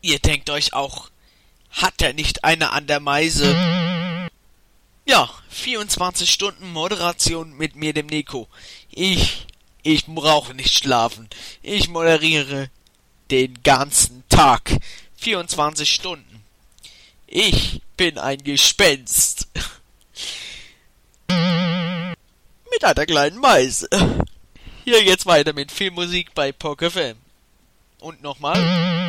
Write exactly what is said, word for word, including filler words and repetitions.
Ihr denkt euch auch, hat er nicht eine an der Meise? Ja, vierundzwanzig Stunden Moderation mit mir, dem Nico. Ich, ich brauche nicht schlafen. Ich moderiere den ganzen Tag. vierundzwanzig Stunden. Ich bin ein Gespenst. Mit einer kleinen Meise. Hier geht's weiter mit Filmmusik bei Poker F M. Und nochmal.